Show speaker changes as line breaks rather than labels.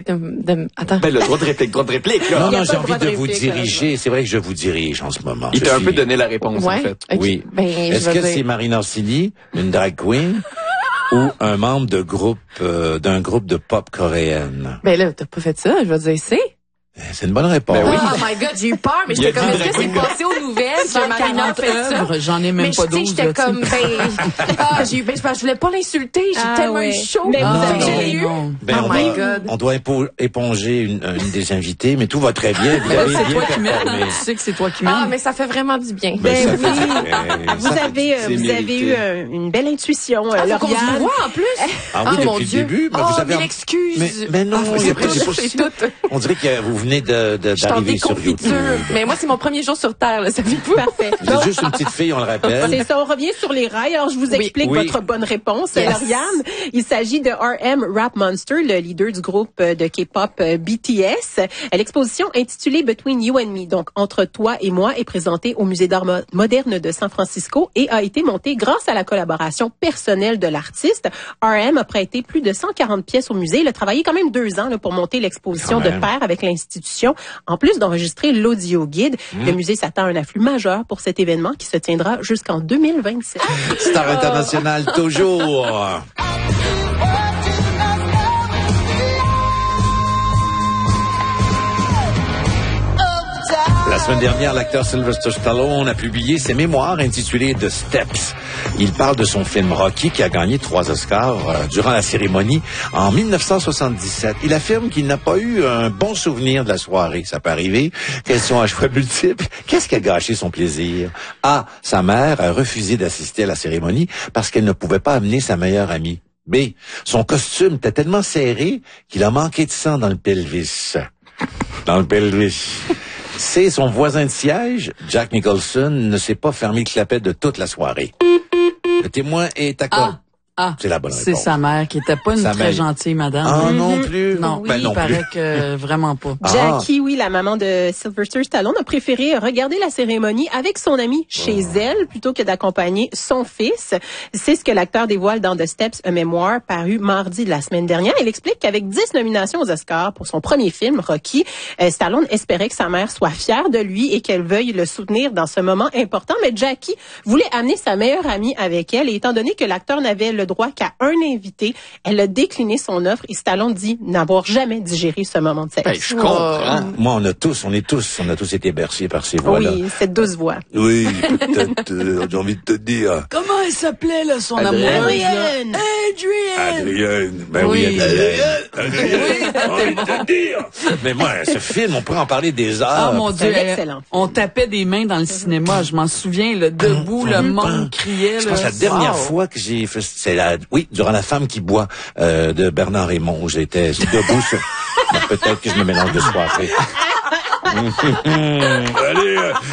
Attends.
Ben, le droit de réplique, là.
Non, j'ai envie de vous diriger. C'est vrai que je vous dirige en ce moment.
Il t'a un peu donné la réponse, en fait.
Okay.
Oui.
Ben,
Est-ce que c'est Marina Orsini, une drag queen, ou un membre de d'un groupe de pop coréenne?
Ben là, t'as pas fait ça, je vais dire c'est.
C'est une bonne réponse.
Ben oui.
Oh my God, j'ai eu peur, mais j'étais comme, est-ce que c'est passé aux nouvelles que Marina a fait ça?
J'en ai même pas 12.
J'étais comme, j'ai eu, je voulais pas l'insulter, j'ai tellement eu chaud.
Mais vous avez eu?
Ben,
Oh my God.
On doit éponger une des invités, mais tout va très bien. Vous avez
C'est
bien
toi qui mènes,
performé.
tu sais que c'est toi qui mènes.
Ah, mais ça fait vraiment du bien.
Ben, ça
Vous avez eu une belle intuition,
Faut qu'on se
Lauriane.
voit en plus.
Ah oui,
mon
depuis le
Dieu.
début. Ben, vous avez...
mais l'excuse.
Mais non,
c'est
c'est
tout.
On dirait que vous venez
Je suis en
d'arriver sur YouTube.
déconfiture. Mais moi, c'est mon premier jour sur Terre, là, savez-vous?
Parfait.
Vous êtes juste une petite fille, on le rappelle.
C'est ça, on revient sur les rails. Alors, je vous explique
Oui.
votre bonne réponse,
Yes.
Lauriane. Il s'agit de RM Rap Monster, le leader du groupe de K-pop BTS. L'exposition intitulée Between You and Me, donc Entre toi et moi, est présentée au Musée d'art moderne de San Francisco et a été montée grâce à la collaboration personnelle de l'artiste. RM a prêté plus de 140 pièces au musée. Il a travaillé quand même 2 ans là, pour monter l'exposition
Quand
de
même.
pair avec l'institution, en plus d'enregistrer l'audio guide. Le musée s'attend à un afflux majeur pour cet événement qui se tiendra jusqu'en 2027.
Star international, toujours. La semaine dernière, l'acteur Sylvester Stallone a publié ses mémoires intitulées The Steps. Il parle de son film Rocky qui a gagné 3 Oscars durant la cérémonie en 1977. Il affirme qu'il n'a pas eu un bon souvenir de la soirée. Ça peut arriver. Question à choix multiples. Qu'est-ce qui a gâché son plaisir? A. Sa mère a refusé d'assister à la cérémonie parce qu'elle ne pouvait pas amener sa meilleure amie. B. Son costume était tellement serré qu'il a manqué de sang dans le pelvis. Dans le pelvis. C'est son voisin de siège, Jack Nicholson, ne s'est pas fermé le clapet de toute la soirée. Le témoin est accordé. C'est la bonne réponse.
C'est sa mère qui était pas une
Sa
très
mère.
gentille madame.
Ah non plus.
Non,
Ben, non
il paraît
plus.
que vraiment pas.
Jackie, oui, la maman de Sylvester Stallone, a préféré regarder la cérémonie avec son ami chez elle plutôt que d'accompagner son fils. C'est ce que l'acteur dévoile dans The Steps, a Memoir, paru mardi de la semaine dernière. Il explique qu'avec 10 nominations aux Oscars pour son premier film, Rocky, Stallone espérait que sa mère soit fière de lui et qu'elle veuille le soutenir dans ce moment important. Mais Jackie voulait amener sa meilleure amie avec elle et étant donné que l'acteur n'avait le droit qu'à un invité, elle a décliné son offre et Stallone dit n'avoir jamais digéré ce moment de sexe.
Ben, je comprends.
Moi, on a tous été bercés par ces voix-là.
Oui, cette douce voix.
Oui, peut-être, j'ai envie de te dire.
Comment elle s'appelait là son
Adrienne.
amoureuse là?
Adrienne.
Adrienne. Ben oui,
Oui.
Adrienne. J'ai envie de te dire. Mais moi, ce film, on pourrait en parler des heures.
Oh mon
C'est
Dieu,
un excellent
on tapait des mains dans le cinéma, je m'en souviens, là, debout, le monde criait.
Je pense que la dernière fois que j'ai fait, durant La femme qui boit, de Bernard Raymond, j'étais debout sur, peut-être que je me mélange de soirée. Allez,